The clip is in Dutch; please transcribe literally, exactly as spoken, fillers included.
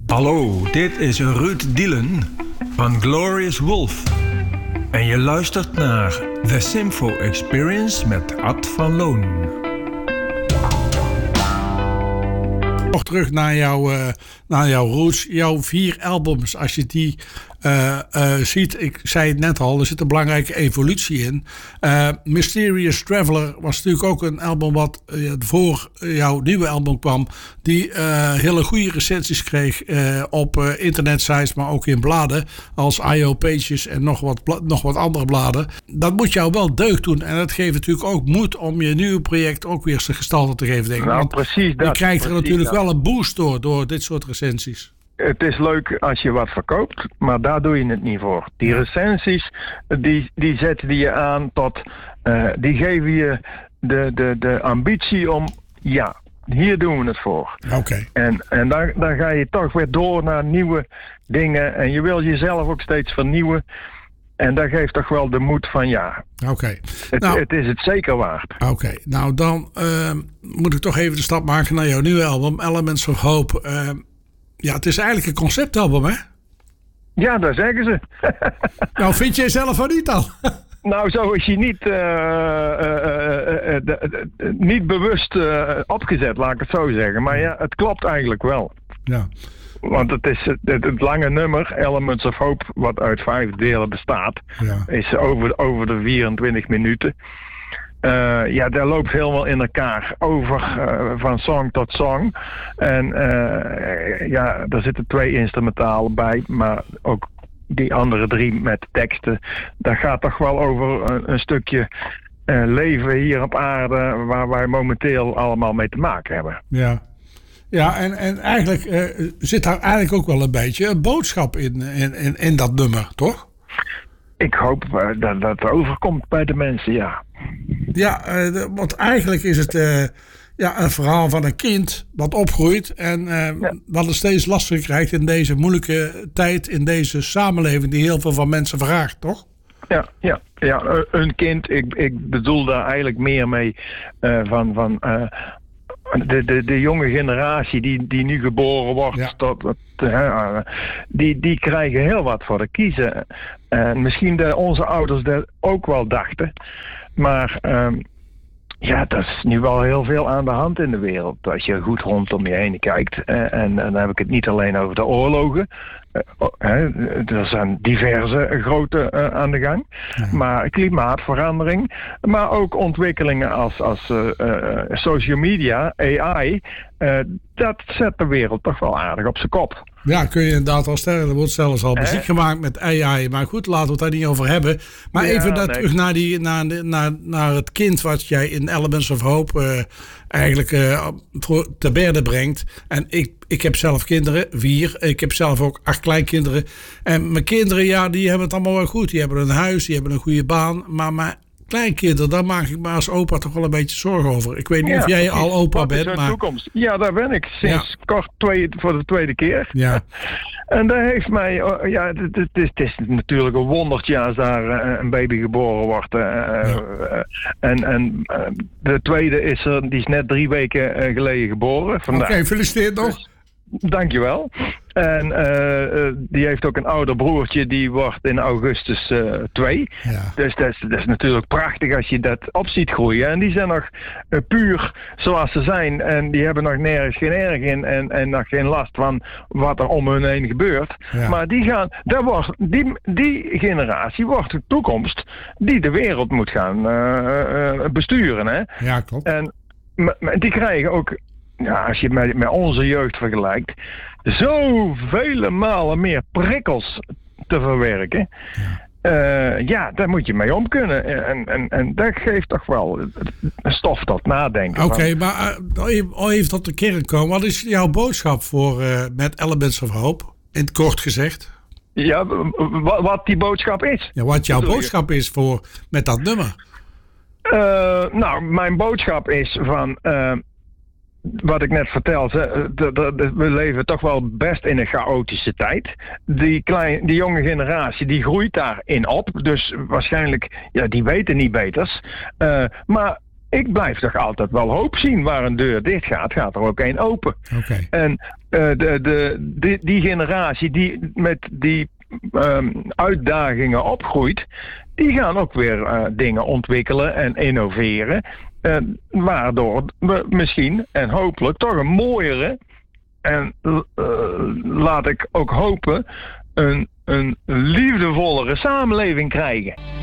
Hallo, dit is Ruud Dielen van Glorious Wolf. En je luistert naar The Symfo Experience met Ad van Loon. Nog terug naar, jou, uh, naar jouw roots, jouw vier albums. Als je die uh, uh, ziet, ik zei het net al, er zit een belangrijke evolutie in. Uh, Mysterious Traveler was natuurlijk ook een album wat uh, voor jouw nieuwe album kwam. Die uh, hele goede recensies kreeg uh, op uh, internetsites, maar ook in bladen. Als I O Pages en nog wat, bla- nog wat andere bladen. Dat moet jou wel deugd doen. En dat geeft natuurlijk ook moed om je nieuwe project ook weer zijn gestalte te geven. Denk ik. Nou, Want precies dat. je krijgt er natuurlijk dat. wel een boost door, door dit soort recensies. Het is leuk als je wat verkoopt, maar daar doe je het niet voor. Die recensies, die, die zetten die je aan tot, uh, die geven je de, de, de ambitie om, ja, hier doen we het voor. Oké. Okay. En, en daar, daar ga je toch weer door naar nieuwe dingen en je wil jezelf ook steeds vernieuwen. En dat geeft toch wel de moed van ja, Oké. Okay. Het, nou, het is het zeker waard. Oké, okay. nou dan uh, moet ik toch even de stap maken naar jouw nieuwe album, Elements of Hope. Uh, ja, het is eigenlijk een conceptalbum, hè? Ja, dat zeggen ze. Nou, vind jij zelf wel niet dan? Nou, zo is je niet, uh, uh, uh, uh, uh, uh, niet bewust uh, opgezet, laat ik het zo zeggen. Maar ja, het klopt eigenlijk wel. Ja. Want het is het, het lange nummer, Elements of Hope, wat uit vijf delen bestaat, ja. is over, over de vierentwintig minuten. Uh, ja, dat loopt helemaal in elkaar over uh, van song tot song. En uh, ja, er zitten twee instrumentalen bij, maar ook die andere drie met teksten. Dat gaat toch wel over een, een stukje uh, leven hier op aarde waar wij momenteel allemaal mee te maken hebben. Ja. Ja, en, en eigenlijk uh, zit daar eigenlijk ook wel een beetje een boodschap in, in, in, in dat nummer, toch? Ik hoop uh, dat dat overkomt bij de mensen, ja. Ja, uh, de, want eigenlijk is het uh, ja, een verhaal van een kind wat opgroeit en uh, ja. wat het steeds lastiger krijgt in deze moeilijke tijd, in deze samenleving die heel veel van mensen vraagt, toch? Ja, ja, ja, een kind, ik, ik bedoel daar eigenlijk meer mee uh, van... van uh, De, de, de jonge generatie die, die nu geboren wordt, ja. tot, uh, die, die krijgen heel wat voor de kiezen. En uh, misschien dat onze ouders dat ook wel dachten. Maar um, ja, dat is nu wel heel veel aan de hand in de wereld. Als je goed rondom je heen kijkt. Uh, en, en dan heb ik het niet alleen over de oorlogen. Uh, uh, er zijn diverse grote uh, aan de gang. Ja. Maar klimaatverandering. Maar ook ontwikkelingen als, als uh, uh, social media, A I. Uh, dat zet de wereld toch wel aardig op zijn kop. Ja, kun je inderdaad wel stellen. Er wordt zelfs al muziek eh? gemaakt met A I. Maar goed, laten we het daar niet over hebben. Maar ja, even dat nee. terug naar, die, naar, naar, naar het kind wat jij in Elements of Hope uh, eigenlijk uh, voor te berde brengt. En ik, ik heb zelf kinderen, vier. Ik heb zelf ook acht kleinkinderen. En mijn kinderen, ja, die hebben het allemaal wel goed. Die hebben een huis, die hebben een goede baan. Maar mijn kleinkinderen, daar maak ik me als opa toch wel een beetje zorgen over. Ik weet niet ja, of jij al opa bent. Wat is maar... toekomst? Ja, daar ben ik. Sinds ja. kort twee, voor de tweede keer. Ja. En dat heeft mij... Ja, het, het, is, het is natuurlijk een wondertje als daar uh, een baby geboren wordt. Uh, ja. uh, en en uh, de tweede is er, die is net drie weken uh, geleden geboren. Oké, okay, gefeliciteerd nog. Dus, dankjewel. En uh, uh, die heeft ook een ouder broertje, die wordt in augustus uh, twee. Ja. Dus dat is, dat is natuurlijk prachtig als je dat op ziet groeien. En die zijn nog uh, puur zoals ze zijn. En die hebben nog nergens geen erg in en, en nog geen last van wat er om hun heen gebeurt. Ja. Maar die gaan, dat wordt, die, die generatie wordt de toekomst die de wereld moet gaan uh, uh, besturen. Hè? Ja, klopt. En m- m- die krijgen ook... Ja, als je het met, met onze jeugd vergelijkt, zoveel malen meer prikkels te verwerken. Ja, uh, ja daar moet je mee om kunnen. En, en, en dat geeft toch wel stof tot nadenken. Oké, okay, maar uh, even tot de kern komen. Wat is jouw boodschap voor uh, met Elements of Hope? In het kort gezegd. Ja, w- wat die boodschap is. Ja, wat jouw boodschap is voor met dat nummer. Uh, nou, mijn boodschap is van... Uh, wat ik net vertelde, we leven toch wel best in een chaotische tijd. Die, klein, die jonge generatie, die groeit daarin op. Dus waarschijnlijk, ja, die weten niet beters. Uh, maar ik blijf toch altijd wel hoop zien. Waar een deur dicht gaat, gaat er ook één open. Okay. En uh, de, de, die, die generatie die met die um, uitdagingen opgroeit, die gaan ook weer uh, dingen ontwikkelen en innoveren. Uh, waardoor we misschien en hopelijk toch een mooiere en uh, laat ik ook hopen een, een liefdevollere samenleving krijgen.